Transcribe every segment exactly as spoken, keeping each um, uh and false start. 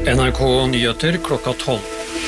N R K Nyheter klokka tolv.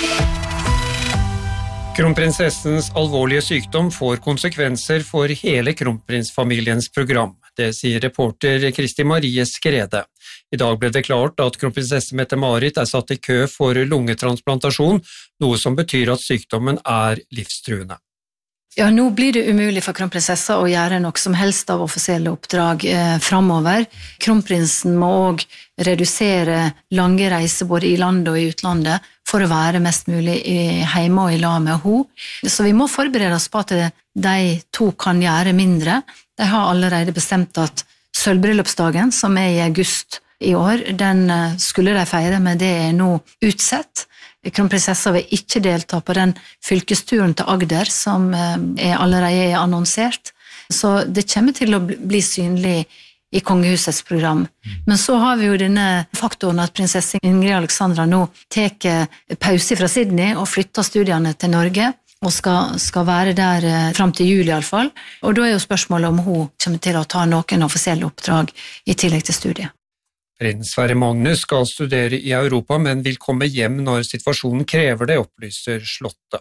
Kronprinsessens alvorlige sykdom får konsekvenser for hele kronprinsfamiliens program. Det sier reporter Kristi Marie Skrede. I dag ble det klart at kronprinsesse Mette-Marit er satt i kø for lungetransplantasjon, noe som betyr at sykdommen er livstruende. Ja, nå blir det umulig for kronprinsessa å gjøre noe som helst av offisielle oppdrag eh, fremover. Kronprinsen må også redusere lange reiser både i landet og i utlandet for å være mest mulig i, hjemme og i lag med henne. Så vi må forberede oss på at de to kan gjøre mindre. De har allerede bestemt at sølvbryllupsdagen, som er i august i år, den skulle de feire, men det er nå utsett. Kronprinsessa vil ikke delta på den fylkesturen til Agder som er allerede er annonsert, så det kommer til å bli synlig i kongehusets program. Men så har vi jo denne faktoren at prinsesse Ingrid Alexandra nå tar pause fra Sydney og flytter studiene til Norge, og skal, skal være der frem til jul i alle fall. Og da er jo spørsmålet om hun kommer til å ta noen offisielle oppdrag i tillegg til studiet. Prins Sverre Magnus skal studere i Europa, men vil komme hjem når situasjonen krever det, opplyser Slottet.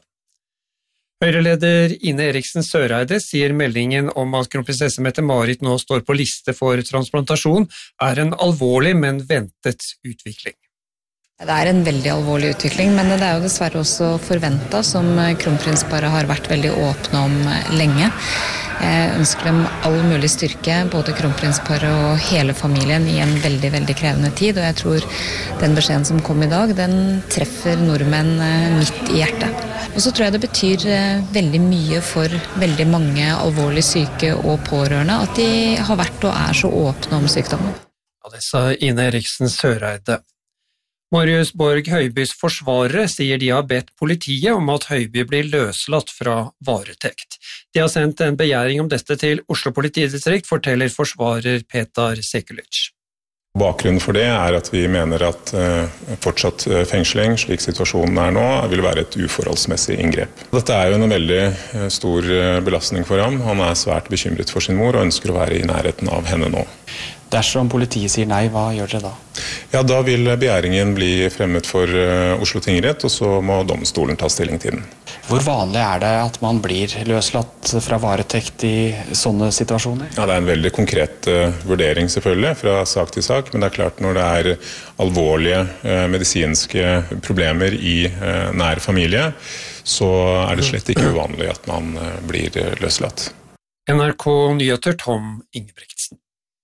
Høyreleder Ine Eriksen Søreide sier meldingen om at kronprinsesse Mette-Marit nå står på liste for transplantasjon er en alvorlig, men ventet utvikling. Det er en veldig alvorlig utvikling, men det er jo dessverre også forventet, som kronprinsparet har vært veldig åpne om lenge. Jeg ønsker dem all mulig styrke, både kronprinsparet og hele familien, i en veldig, veldig krevende tid, og jeg tror den beskjeden som kom i dag, den treffer nordmenn midt i hjertet. Og så tror jeg det betyr veldig mye for veldig mange alvorlig syke og pårørende at de har vært og er så åpne om sykdommen. Ja, det sa Ine Eriksen Søreide. Marius Borg Høibys forsvarere sier de har bedt politiet om at Høiby blir løslatt fra varetekt. De har sendt en begjæring om dette til Oslo politidistrikt, forteller forsvarer Petar Sekulic. Bakgrunnen for det er at vi mener at fortsatt fengsling, slik situasjonen er nå, vil være et uforholdsmessig inngrep. Dette er jo en veldig stor belastning for ham. Han er svært bekymret for sin mor og ønsker å være i nærheten av henne nå. Dersom politiet sier nei, hva gjør dere da? Ja, da vil begjæringen bli fremmet for Oslo tingrett, og så må domstolen ta stilling til den. Hvor vanlig er det at man blir løslatt fra varetekt i sånne situasjoner? Ja, det er en veldig konkret uh, vurdering selvfølgelig, fra sak til sak, men det er klart når det er alvorlige uh, medisinske problemer i uh, nær familie, så er det slett ikke uvanlig at man uh, blir uh, løslatt. N R K Nyheter, Tom Ingebrigtsen.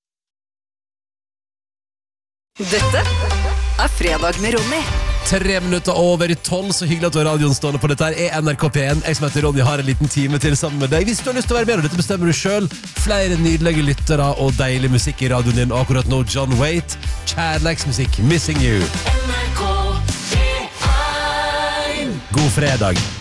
Dette er Fredag med Ronny. Tre minutter over tolv, så hyggelig at du har radioen stående på. Dette er N R K P én. Jeg som heter Ronny har en liten time til sammen med deg. Hvis du har lyst til å være med, og dette bestemmer du selv. Flere nydelige lyttere og deilig musikk i radioen din. Og akkurat nå John Waite, kjærleiksmusikk, Missing You. N R K P én. God fredag.